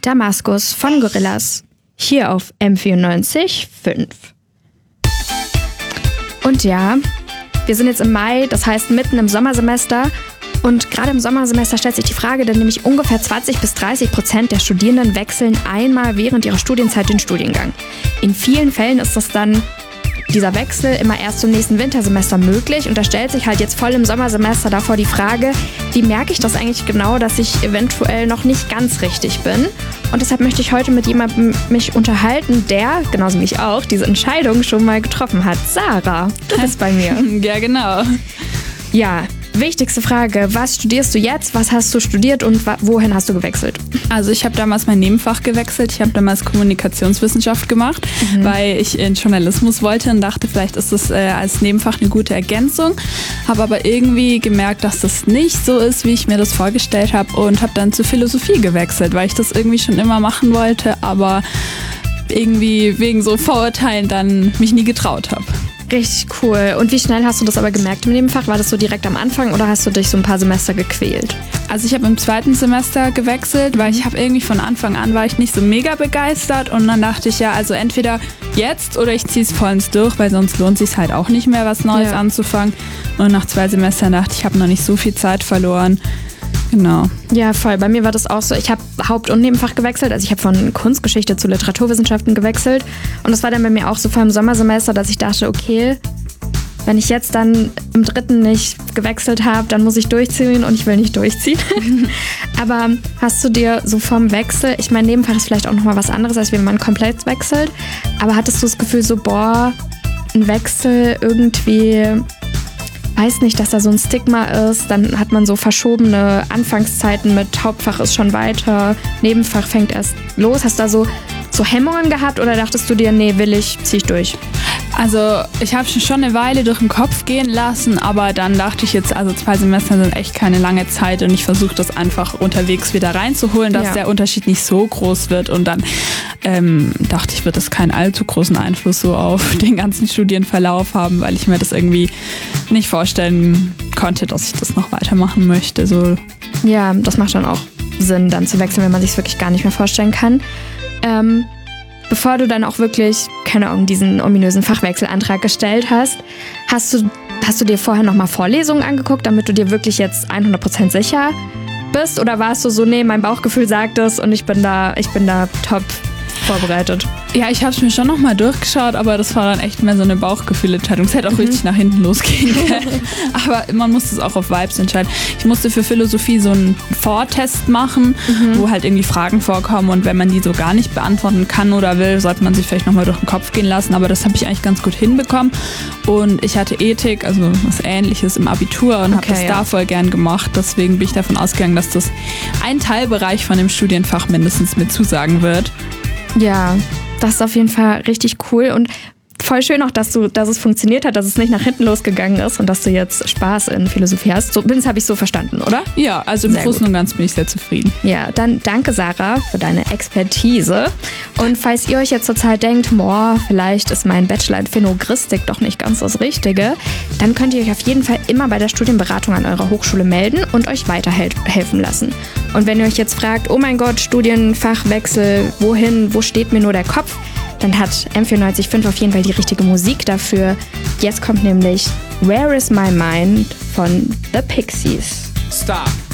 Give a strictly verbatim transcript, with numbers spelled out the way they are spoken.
Damaskus von Gorillaz. Hier auf M vierundneunzig Komma fünf. Und ja, wir sind jetzt im Mai, das heißt mitten im Sommersemester. Und gerade im Sommersemester stellt sich die Frage, denn nämlich ungefähr zwanzig bis dreißig Prozent der Studierenden wechseln einmal während ihrer Studienzeit den Studiengang. In vielen Fällen ist das dann dieser Wechsel immer erst zum nächsten Wintersemester möglich. Und da stellt sich halt jetzt voll im Sommersemester davor die Frage, wie merke ich das eigentlich genau, dass ich eventuell noch nicht ganz richtig bin? Und deshalb möchte ich heute mit jemandem mich unterhalten, der, genauso wie ich auch, diese Entscheidung schon mal getroffen hat. Sarah, du bist bei mir. Ja, genau. Ja, wichtigste Frage, was studierst du jetzt, was hast du studiert und wohin hast du gewechselt? Also ich habe damals mein Nebenfach gewechselt, ich habe damals Kommunikationswissenschaft gemacht, mhm. weil ich in Journalismus wollte und dachte, vielleicht ist das äh, als Nebenfach eine gute Ergänzung, habe aber irgendwie gemerkt, dass das nicht so ist, wie ich mir das vorgestellt habe und habe dann zur Philosophie gewechselt, weil ich das irgendwie schon immer machen wollte, aber irgendwie wegen so Vorurteilen dann mich nie getraut habe. Richtig cool. Und wie schnell hast du das aber gemerkt im Nebenfach? War das so direkt am Anfang oder hast du dich so ein paar Semester gequält? Also ich habe im zweiten Semester gewechselt, weil ich habe irgendwie von Anfang an war ich nicht so mega begeistert und dann dachte ich ja, also entweder jetzt oder ich ziehe es vollends durch, weil sonst lohnt es sich halt auch nicht mehr, was Neues ja. anzufangen. Und nach zwei Semestern dachte ich, ich habe noch nicht so viel Zeit verloren. Genau. Ja, voll. Bei mir war das auch so. Ich habe Haupt- und Nebenfach gewechselt. Also ich habe von Kunstgeschichte zu Literaturwissenschaften gewechselt. Und das war dann bei mir auch so vor dem Sommersemester, dass ich dachte, okay, wenn ich jetzt dann im dritten nicht gewechselt habe, dann muss ich durchziehen und ich will nicht durchziehen. Aber hast du dir so vom Wechsel, ich meine, Nebenfach ist vielleicht auch nochmal was anderes, als wenn man komplett wechselt, aber hattest du das Gefühl so, boah, ein Wechsel irgendwie... weiß nicht, dass da so ein Stigma ist, dann hat man so verschobene Anfangszeiten mit Hauptfach ist schon weiter, Nebenfach fängt erst los. Hast du da so, so Hemmungen gehabt oder dachtest du dir, nee, will ich, zieh ich durch? Also ich habe schon eine Weile durch den Kopf gehen lassen, aber dann dachte ich jetzt, also zwei Semester sind echt keine lange Zeit und ich versuche das einfach unterwegs wieder reinzuholen, dass ja. der Unterschied nicht so groß wird und dann ähm, dachte ich, wird das keinen allzu großen Einfluss so auf den ganzen Studienverlauf haben, weil ich mir das irgendwie nicht vorstellen konnte, dass ich das noch weitermachen möchte. So. Ja, das macht dann auch Sinn, dann zu wechseln, wenn man sich es wirklich gar nicht mehr vorstellen kann. Ähm, bevor du dann auch wirklich, keine Ahnung, diesen ominösen Fachwechselantrag gestellt hast, hast du, hast du dir vorher nochmal Vorlesungen angeguckt, damit du dir wirklich jetzt hundert Prozent sicher bist? Oder warst du so, nee, mein Bauchgefühl sagt es und ich bin da, ich bin da top vorbereitet? Ja, ich habe es mir schon nochmal durchgeschaut, aber das war dann echt mehr so eine Bauchgefühlentscheidung. Es hätte auch mhm. richtig nach hinten losgehen können. Aber man musste es auch auf Vibes entscheiden. Ich musste für Philosophie so einen Vortest machen, mhm. wo halt irgendwie Fragen vorkommen und wenn man die so gar nicht beantworten kann oder will, sollte man sich vielleicht nochmal durch den Kopf gehen lassen. Aber das habe ich eigentlich ganz gut hinbekommen. Und ich hatte Ethik, also was Ähnliches im Abitur und okay, habe das ja. da voll gern gemacht. Deswegen bin ich davon ausgegangen, dass das ein Teilbereich von dem Studienfach mindestens mit zusagen wird. Ja, das ist auf jeden Fall richtig cool und voll schön auch, dass du, dass es funktioniert hat, dass es nicht nach hinten losgegangen ist und dass du jetzt Spaß in Philosophie hast. So, das habe ich so verstanden, oder? Ja, also im sehr Großen gut. und Ganzen bin ich sehr zufrieden. Ja, dann danke Sarah für deine Expertise. Und falls ihr euch jetzt zurzeit denkt, boah, vielleicht ist mein Bachelor in Phonogristik doch nicht ganz das Richtige, dann könnt ihr euch auf jeden Fall immer bei der Studienberatung an eurer Hochschule melden und euch weiterhelfen lassen. Und wenn ihr euch jetzt fragt, oh mein Gott, Studienfachwechsel, wohin, wo steht mir nur der Kopf? Dann hat M vierundneunzig Komma fünf auf jeden Fall die richtige Musik dafür. Jetzt kommt nämlich Where is my mind von The Pixies. Stop.